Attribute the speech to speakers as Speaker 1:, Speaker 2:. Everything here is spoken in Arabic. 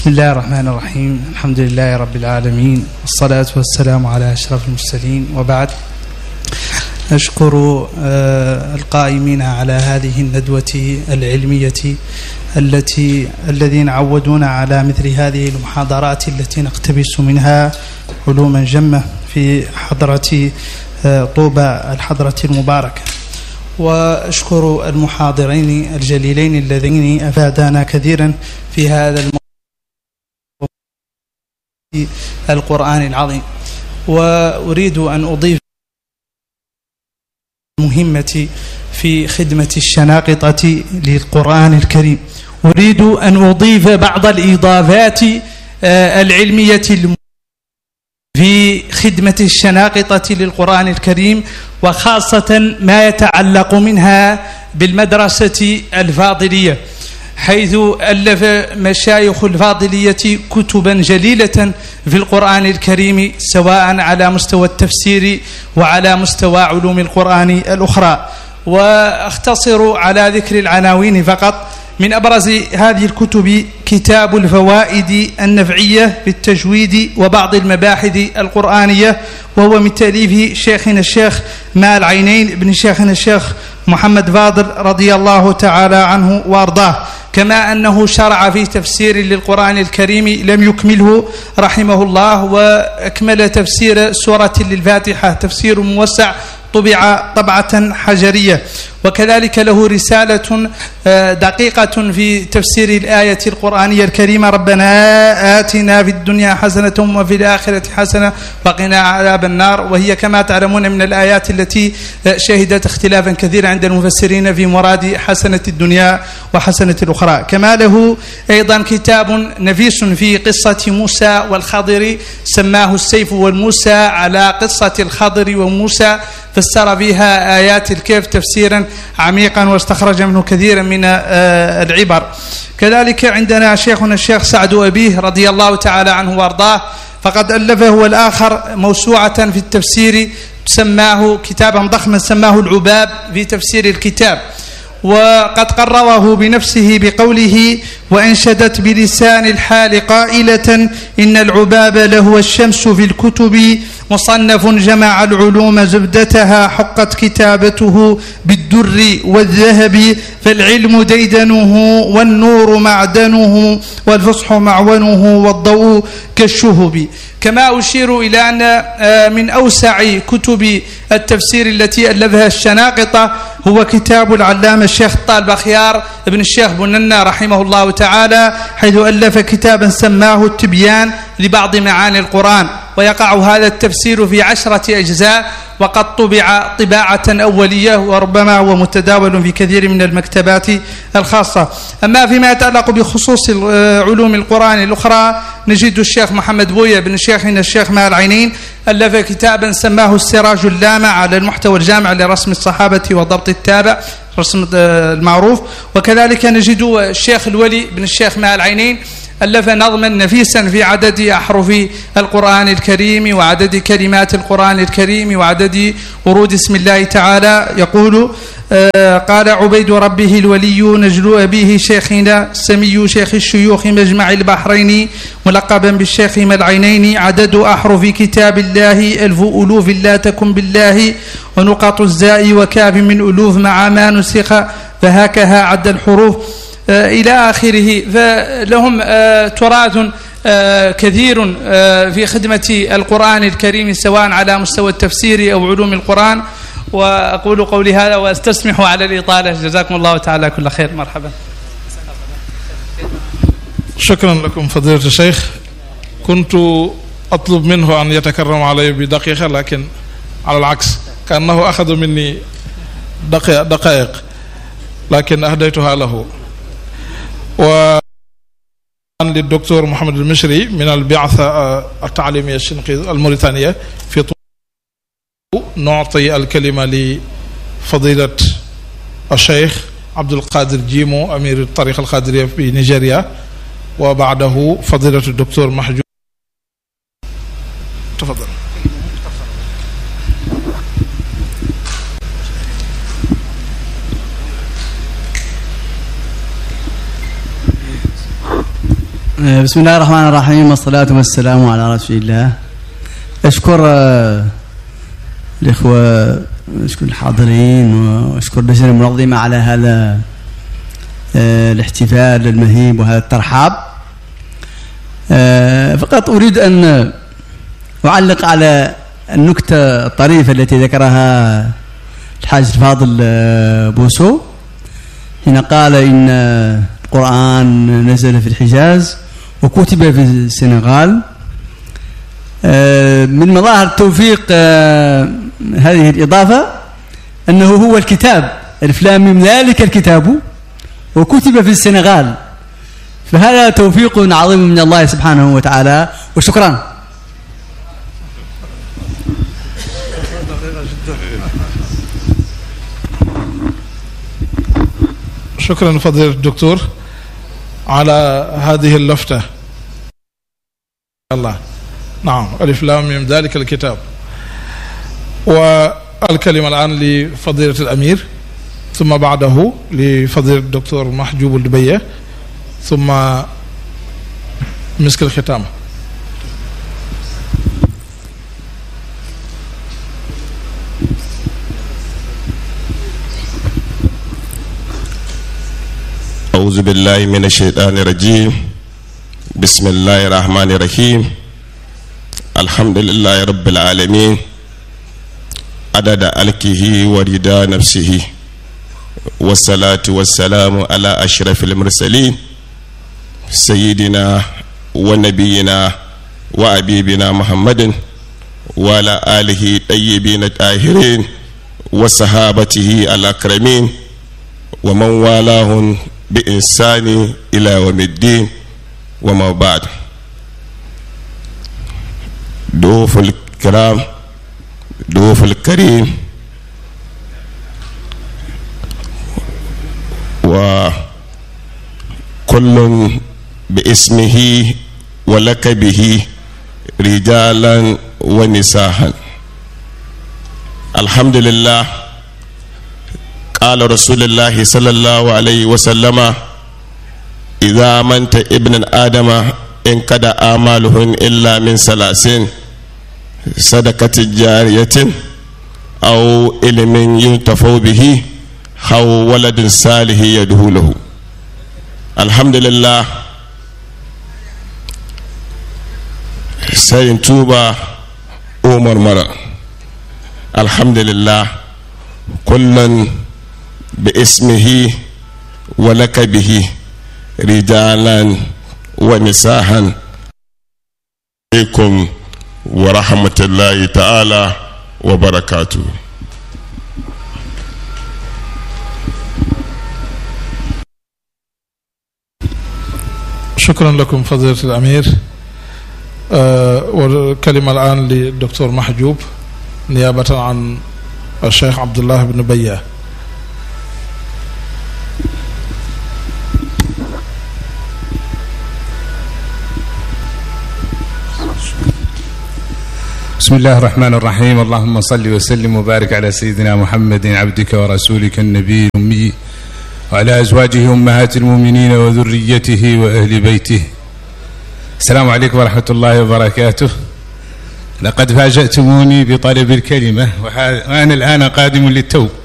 Speaker 1: بسم الله الرحمن الرحيم. الحمد لله رب العالمين، والصلاة والسلام على أشرف المرسلين، وبعد. أشكر القائمين على هذه الندوة العلمية الذين عودونا على مثل هذه المحاضرات التي نقتبس منها علوما جمة في حضرة طوبى الحضرة المباركة. وأشكر المحاضرين الجليلين الذين أفادانا كثيرا في هذا القرآن العظيم. وأريد أن أضيف مهمة في خدمة الشناقطة للقرآن الكريم. أريد أن أضيف بعض الإضافات العلمية في خدمة الشناقطة للقرآن الكريم، وخاصة ما يتعلق منها بالمدرسة الفاضلية، حيث ألف مشايخ الفاضلية كتبا جليلة في القرآن الكريم، سواء على مستوى التفسير وعلى مستوى علوم القرآن الأخرى. وأختصر على ذكر العناوين فقط. من أبرز هذه الكتب كتاب الفوائد النفعية بالتجويد وبعض المباحث القرآنية، وهو من تأليف شيخنا الشيخ ماء العينين ابن شيخنا الشيخ محمد فاضل رضي الله تعالى عنه وأرضاه. كما أنه شرع في تفسير للقرآن الكريم لم يكمله رحمه الله، وأكمل تفسير سورة للفاتحة تفسير موسع طبع طبعة حجرية. وكذلك له رسالة دقيقة في تفسير الآية القرآنية الكريمة: ربنا آتنا في الدنيا حسنة وفي الآخرة حسنة وقنا عذاب النار. وهي كما تعلمون من الآيات التي شهدت اختلافا كثيرا عند المفسرين في مراد حسنة الدنيا وحسنة الأخرى. كما له أيضا كتاب نفيس في قصة موسى والخضر، سماه السيف والموسى، على قصة الخضر وموسى، فسر فيها آيات الكهف تفسيرا عميقا واستخرج منه كثيرا من العبر. كذلك عندنا شيخنا الشيخ سعد أبيه رضي الله تعالى عنه وارضاه، فقد ألف هو الآخر موسوعة في التفسير سماه كتابا ضخما سماه العباب في تفسير الكتاب. وقد قرره بنفسه بقوله: وأنشدت بلسان الحال قائلة إن العباب لهو الشمس في الكتب، مصنف جمع العلوم زبدتها، حقت كتابته بالدر والذهب، فالعلم ديدنه والنور معدنه والفصح معونه والضوء كالشهب. كما أشير إلى أن من أوسع كتب التفسير التي ألفها الشناقطة هو كتاب العلامة الشيخ طالب خيار ابن الشيخ بننا رحمه الله تعالى، حيث ألف كتابا سماه التبيان لبعض معاني القرآن. ويقع هذا التفسير في 10 أجزاء، وقد طبع طباعة أولية، وربما هو متداول في كثير من المكتبات الخاصة. أما فيما يتعلق بخصوص علوم القرآن الأخرى، نجد الشيخ محمد بوية بن شيخنا الشيخ ماء العينين ألف كتابا سماه السراج اللامع على المحتوى الجامع لرسم الصحابة وضبط التابع، رسم المعروف. وكذلك نجد الشيخ الولي بن الشيخ ماء العينين ألف نظما نفيسا في عدد أحرف القرآن الكريم وعدد كلمات القرآن الكريم وعدد ورود اسم الله تعالى. يقول: قال عبيد ربه الولي نجل أبيه شيخنا سمي شيخ الشيوخ مجمع البحرين ملقبا بالشيخ ماء العينين، عدد أحرف كتاب الله 1000 ألوف لا تكن بالله، ونقط الزاء وكاف من ألوف مع ما نسخ، فهكها عد الحروف إلى آخره. فلهم تراث كثير في خدمة القرآن الكريم، سواء على مستوى التفسير أو علوم القرآن. وأقول قولي هذا وأستسمح على الإطالة، جزاكم الله تعالى كل خير. مرحبا.
Speaker 2: شكرا لكم فضيلة الشيخ. كنت أطلب منه أن يتكرم علي بدقيقة، لكن على العكس كأنه أخذ مني دقائق، لكن أهديتها له. للدكتور محمد المشري من البعثة التعليمية الشنقيط الموريتانية في نعطي الكلمة لفضيلة الشيخ عبد القادر جيمو أمير الطريقة القادرية في نيجيريا، وبعده فضيلة الدكتور محجوب. تفضل.
Speaker 3: بسم الله الرحمن الرحيم والصلاة والسلام على رسول الله. أشكر الإخوة، أشكر الحاضرين، وأشكر اللجنة المنظمة على هذا الاحتفال المهيب وهذا الترحاب. فقط أريد أن أعلق على النكتة الطريفة التي ذكرها الحاج الفاضل بوسو حين قال إن القرآن نزل في الحجاز وكتب في السنغال. من مظاهر توفيق هذه الإضافة أنه هو الكتاب، ألف لام ميم ذلك الكتاب وكتب في السنغال، فهذا توفيق عظيم من الله سبحانه وتعالى، وشكرا.
Speaker 2: شكرا فضيلة الدكتور على هذه اللفتة. الله، نعم، ألف لام ميم ذلك الكتاب. والكلمة الآن لفضيلة الأمير، ثم بعده لفضيلة الدكتور محجوب الدبية، ثم مسك الختام.
Speaker 4: أعوذ بالله من الشيطان الرجيم. بسم الله الرحمن الرحيم. الحمد لله رب العالمين، عدد ملكه ورضا نفسه، والصلاة والسلام على أشرف المرسلين سيدنا ونبينا وحبيبنا محمد وعلى آله الطيبين الطاهرين وصحابته الأكرمين ومن والاهم بإحسان إلى يوم الدين، وما بعد. ضيوف الكرام، ضيوف الكريم، وكل باسمه ولقبه رجالا ونساء. الحمد لله. قال رسول الله صلى الله عليه وسلم: إذا منت ابن آدم انقضى أعماله إلا من ثلاث: صدقة جارية، أو علم ينتفع به، أو ولد صالح يدعو له. الحمد لله. سين توبة عمر مرة. الحمد لله. كل باسمه ولقبه رجالا ونساء. عليكم ورحمة الله تعالى وبركاته.
Speaker 2: شكرا لكم فضيلة الأمير. والكلمة الآن للدكتور محجوب نيابة عن الشيخ عبد الله بن بياه.
Speaker 5: بسم الله الرحمن الرحيم. اللهم صل وسلم وبارك على سيدنا محمد عبدك ورسولك النبي الأمي، وعلى أزواجه أمهات المؤمنين وذريته وأهل بيته. السلام عليكم ورحمة الله وبركاته. لقد فاجأتموني بطلب الكلمة وأنا الآن قادم للتوب.